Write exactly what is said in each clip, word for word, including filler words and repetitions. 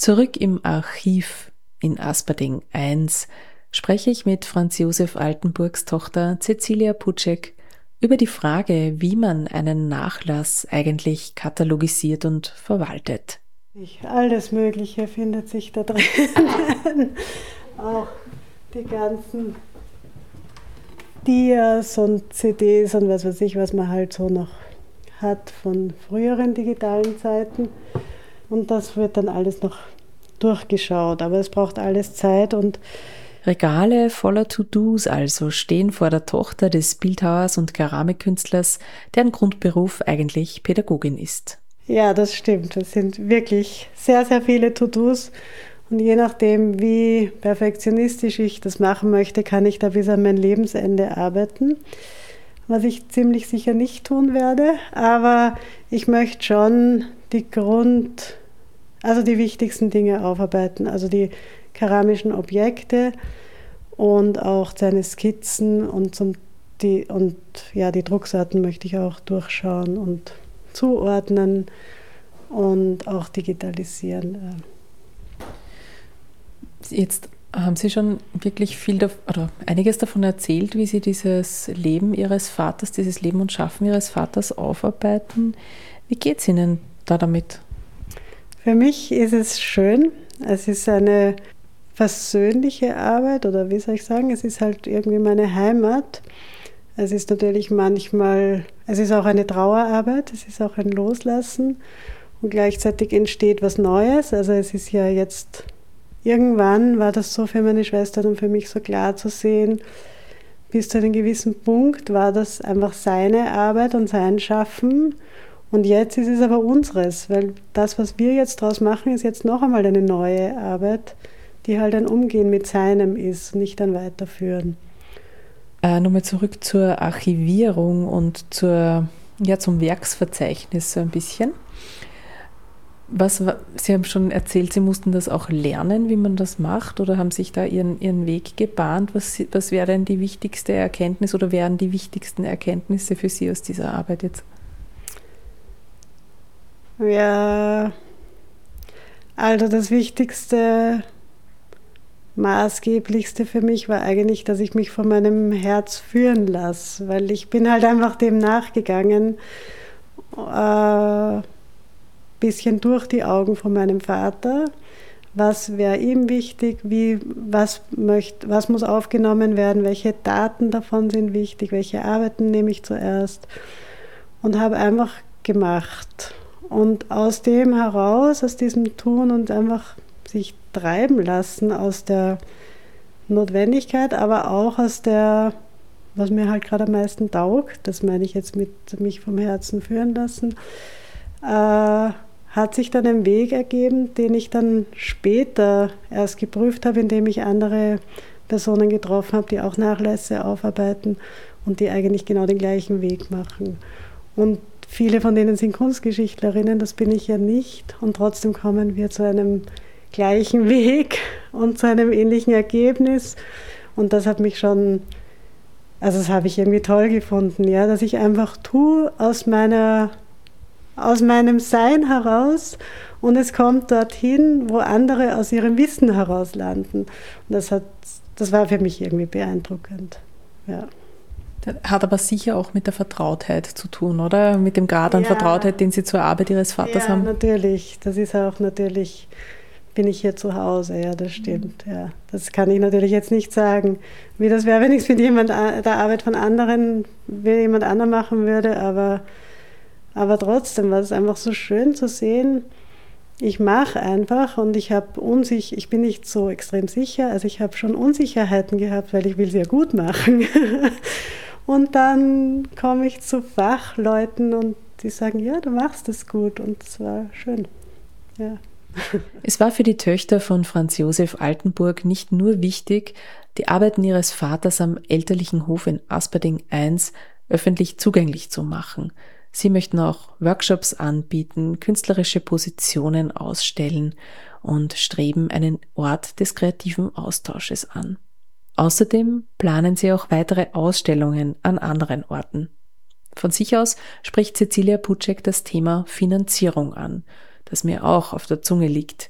Zurück im Archiv in Asperding eins spreche ich mit Franz Josef Altenburgs Tochter Cäzilia Puczek über die Frage, wie man einen Nachlass eigentlich katalogisiert und verwaltet. Alles Mögliche findet sich da drin. Auch die ganzen Dias und C Ds und was weiß ich, was man halt so noch hat von früheren digitalen Zeiten. Und das wird dann alles noch durchgeschaut. Aber es braucht alles Zeit und Regale voller To-Dos also stehen vor der Tochter des Bildhauers und Keramikkünstlers, deren Grundberuf eigentlich Pädagogin ist. Ja, das stimmt. Das sind wirklich sehr, sehr viele To-Dos. Und je nachdem, wie perfektionistisch ich das machen möchte, kann ich da bis an mein Lebensende arbeiten. Was ich ziemlich sicher nicht tun werde. Aber ich möchte schon die Grund, also die wichtigsten Dinge aufarbeiten. Also die keramischen Objekte und auch seine Skizzen und, zum, die, und ja, die Drucksorten möchte ich auch durchschauen und zuordnen und auch digitalisieren. Jetzt haben Sie schon wirklich viel oder einiges davon erzählt, wie Sie dieses Leben Ihres Vaters, dieses Leben und Schaffen Ihres Vaters aufarbeiten. Wie geht es Ihnen da damit? Für mich ist es schön. Es ist eine persönliche Arbeit oder wie soll ich sagen, es ist halt irgendwie meine Heimat. Es ist natürlich manchmal, es ist auch eine Trauerarbeit, es ist auch ein Loslassen und gleichzeitig entsteht was Neues. Also es ist ja jetzt, irgendwann war das so für meine Schwestern und für mich so klar zu sehen, bis zu einem gewissen Punkt war das einfach seine Arbeit und sein Schaffen. Und jetzt ist es aber unseres, weil das, was wir jetzt draus machen, ist jetzt noch einmal eine neue Arbeit, die halt ein Umgehen mit seinem ist, nicht ein Weiterführen. Äh, Nochmal zurück zur Archivierung und zur, ja, zum Werksverzeichnis so ein bisschen. Was, Sie haben schon erzählt, Sie mussten das auch lernen, wie man das macht, oder haben sich da Ihren, Ihren Weg gebahnt? Was, was wäre denn die wichtigste Erkenntnis oder wären die wichtigsten Erkenntnisse für Sie aus dieser Arbeit jetzt? Ja, also das Wichtigste, Maßgeblichste für mich war eigentlich, dass ich mich von meinem Herz führen lasse, weil ich bin halt einfach dem nachgegangen, äh, bisschen durch die Augen von meinem Vater. Was wäre ihm wichtig? Wie, was, möcht, was muss aufgenommen werden? Welche Daten davon sind wichtig? Welche Arbeiten nehme ich zuerst? Und habe einfach gemacht. Und aus dem heraus, aus diesem Tun und einfach sich treiben lassen, aus der Notwendigkeit, aber auch aus der, was mir halt gerade am meisten taugt, das meine ich jetzt mit mich vom Herzen führen lassen, äh, hat sich dann ein Weg ergeben, den ich dann später erst geprüft habe, indem ich andere Personen getroffen habe, die auch Nachlässe aufarbeiten und die eigentlich genau den gleichen Weg machen. Und viele von denen sind Kunstgeschichtlerinnen, das bin ich ja nicht. Und trotzdem kommen wir zu einem gleichen Weg und zu einem ähnlichen Ergebnis. Und das hat mich schon, also das habe ich irgendwie toll gefunden, ja, dass ich einfach tue aus meiner, aus meinem Sein heraus und es kommt dorthin, wo andere aus ihrem Wissen heraus landen. Und das hat, das war für mich irgendwie beeindruckend, ja. Das hat aber sicher auch mit der Vertrautheit zu tun, oder? Mit dem Grad an ja. Vertrautheit, den Sie zur Arbeit Ihres Vaters ja, haben. Ja, natürlich. Das ist auch natürlich, bin ich hier zu Hause, ja, das stimmt. Ja. Das kann ich natürlich jetzt nicht sagen, wie das wäre, wenn ich es mit jemand, der Arbeit von anderen, wie jemand anderem machen würde, aber, aber trotzdem war es einfach so schön zu sehen. Ich mache einfach und ich habe unsich, ich bin nicht so extrem sicher, also ich habe schon Unsicherheiten gehabt, weil ich will es ja gut machen. Und dann komme ich zu Fachleuten und die sagen, ja, du machst es gut. Und es war schön. Ja. Es war für die Töchter von Franz Josef Altenburg nicht nur wichtig, die Arbeiten ihres Vaters am elterlichen Hof in Asperding eins öffentlich zugänglich zu machen. Sie möchten auch Workshops anbieten, künstlerische Positionen ausstellen und streben einen Ort des kreativen Austausches an. Außerdem planen sie auch weitere Ausstellungen an anderen Orten. Von sich aus spricht Cäzilia Puczek das Thema Finanzierung an, das mir auch auf der Zunge liegt.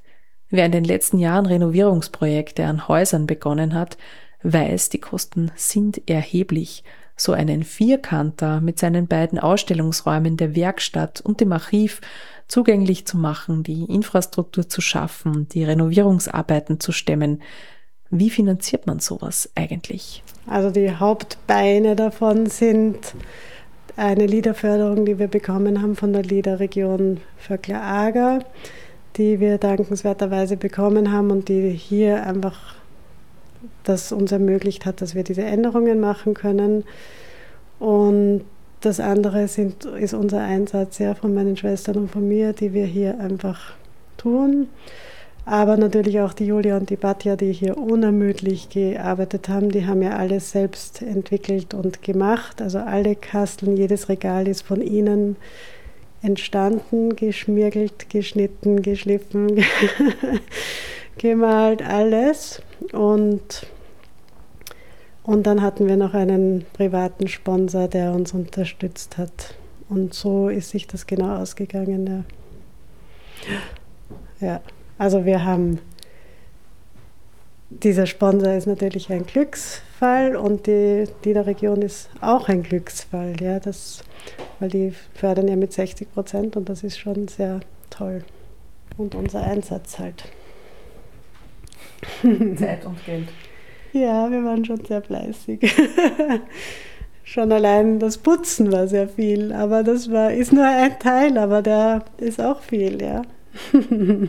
Wer in den letzten Jahren Renovierungsprojekte an Häusern begonnen hat, weiß, die Kosten sind erheblich. So einen Vierkanter mit seinen beiden Ausstellungsräumen der Werkstatt und dem Archiv zugänglich zu machen, die Infrastruktur zu schaffen, die Renovierungsarbeiten zu stemmen. Wie finanziert man sowas eigentlich? Also die Hauptbeine davon sind eine LIDA-Förderung, die wir bekommen haben von der LIDA-Region Vöckler-Ager, die wir dankenswerterweise bekommen haben und die hier einfach das uns ermöglicht hat, dass wir diese Änderungen machen können. Und das andere sind, ist unser Einsatz ja, von meinen Schwestern und von mir, die wir hier einfach tun. Aber natürlich auch die Julia und die Batja, die hier unermüdlich gearbeitet haben, die haben ja alles selbst entwickelt und gemacht. Also alle Kasteln, jedes Regal ist von ihnen entstanden, geschmirgelt, geschnitten, geschliffen, gemalt, alles. Und, und dann hatten wir noch einen privaten Sponsor, der uns unterstützt hat. Und so ist sich das genau ausgegangen. Ja. Ja. Also wir haben, dieser Sponsor ist natürlich ein Glücksfall und die, die der Region ist auch ein Glücksfall, ja, das, weil die fördern ja mit sechzig Prozent und das ist schon sehr toll. Und unser Einsatz halt. Zeit und Geld. Ja, wir waren schon sehr fleißig. Schon allein das Putzen war sehr viel, aber das war, ist nur ein Teil, aber der ist auch viel, ja.